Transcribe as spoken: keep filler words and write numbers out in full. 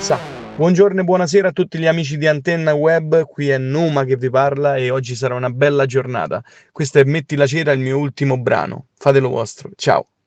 Sa, buongiorno e buonasera a tutti gli amici di Antenna Web, qui è Numa che vi parla e oggi sarà una bella giornata. Questo è Metti la cera, il mio ultimo brano. Fatelo vostro, ciao.